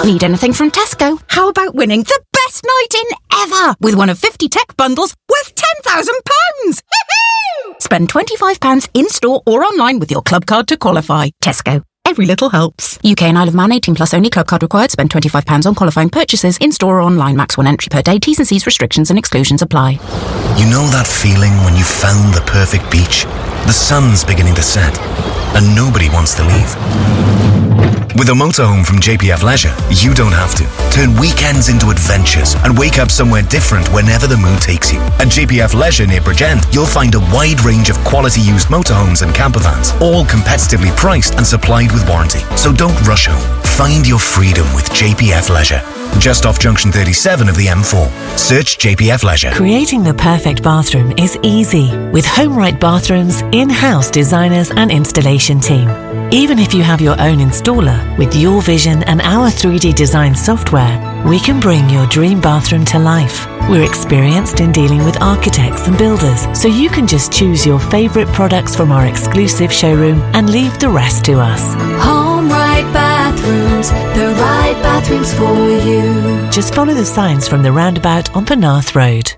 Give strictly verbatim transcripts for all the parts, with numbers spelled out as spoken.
Need anything from Tesco? How about winning the best night in ever with one of fifty tech bundles worth ten thousand pounds? Spend twenty-five pounds in-store or online with your club card to qualify. Tesco. Every little helps. U K and Isle of Man, eighteen plus only. Club card required. Spend twenty-five pounds on qualifying purchases in-store or online. Max one entry per day. T's and C's, restrictions and exclusions apply. You know that feeling when you found the perfect beach? The sun's beginning to set and nobody wants to leave. With a motorhome from J P F Leisure, you don't have to. Turn weekends into adventures and wake up somewhere different whenever the mood takes you. At J P F Leisure near Bridgend, you'll find a wide range of quality used motorhomes and campervans, all competitively priced and supplied with warranty. So don't rush home. Find your freedom with J P F Leisure. Just off junction thirty-seven of the M four. Search J P F Leisure. Creating the perfect bathroom is easy with HomeRight Bathrooms' in-house designers and installation team. Even if you have your own installer, with your vision and our three D design software, we can bring your dream bathroom to life. We're experienced in dealing with architects and builders, so you can just choose your favourite products from our exclusive showroom and leave the rest to us. HomeRight Bathrooms, the right bathrooms for you. Just follow the signs from the roundabout on Penarth Road.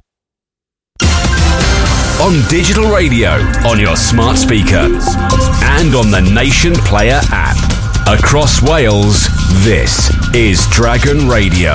On digital radio, on your smart speaker, and on the Nation Player app. Across Wales, this is Dragon Radio.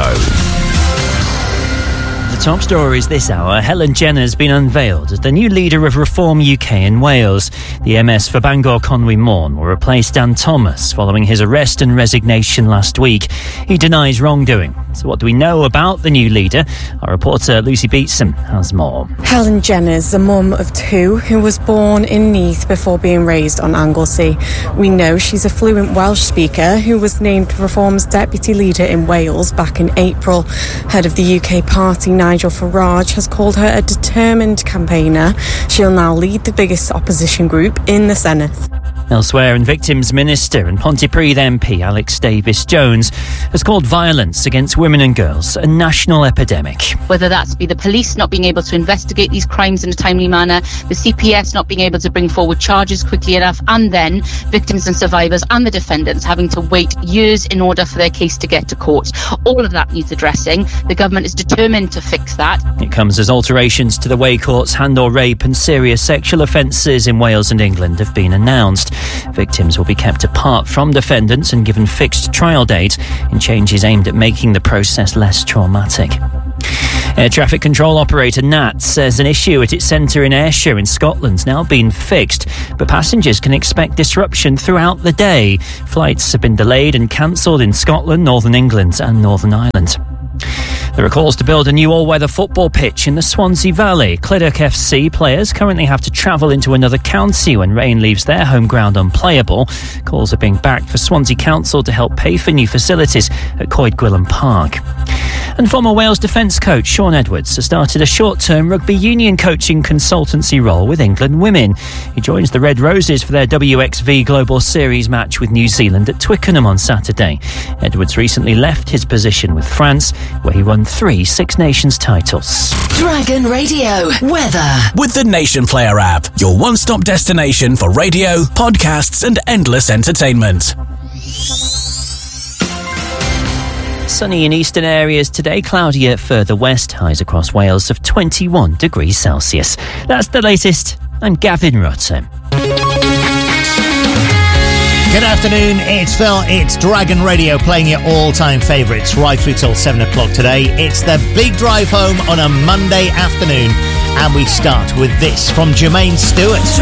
The top stories this hour. Helen Jenner has been unveiled as the new leader of Reform U K in Wales. The M S for Bangor Conwy Môn will replace Dan Thomas following his arrest and resignation last week. He denies wrongdoing. So what do we know about the new leader? Our reporter Lucy Beatson has more. Helen Jenner's a mum of two who was born in Neath before being raised on Anglesey. We know she's a fluent Welsh speaker who was named Reform's deputy leader in Wales back in April. Head of the U K party, Nigel Farage, has called her a determined campaigner. She'll now lead the biggest opposition group in the Senate. Elsewhere, and Victims Minister and Pontypridd M P Alex Davies-Jones has called violence against women and girls a national epidemic. Whether that's be the police not being able to investigate these crimes in a timely manner, the C P S not being able to bring forward charges quickly enough, and then victims and survivors and the defendants having to wait years in order for their case to get to court. All of that needs addressing. The government is determined to fix that. It comes as alterations to the way courts handle rape and serious sexual offences in Wales and England have been announced. Victims will be kept apart from defendants and given fixed trial dates in changes aimed at making the process less traumatic. Air traffic control operator N A T says an issue at its centre in Ayrshire in Scotland's now been fixed, but passengers can expect disruption throughout the day. Flights have been delayed and cancelled in Scotland, Northern England and Northern Ireland. There are calls to build a new all-weather football pitch in the Swansea Valley. Clydach F C players currently have to travel into another county when rain leaves their home ground unplayable. Calls are being backed for Swansea Council to help pay for new facilities at Coed Gwilym Park. And former Wales defence coach Sean Edwards has started a short-term rugby union coaching consultancy role with England Women. He joins the Red Roses for their W X V Global Series match with New Zealand at Twickenham on Saturday. Edwards recently left his position with France, where he won three Six Nations titles. Dragon Radio weather. With the Nation Player app, your one-stop destination for radio, podcasts and endless entertainment. Sunny in eastern areas today, cloudier further west, highs across Wales of twenty-one degrees Celsius. That's the latest. I'm Gavin Rutter. Good afternoon, it's Phil, it's Dragon Radio playing your all-time favourites right through till seven o'clock today. It's the big drive home on a Monday afternoon, and we start with this from Jermaine Stewart.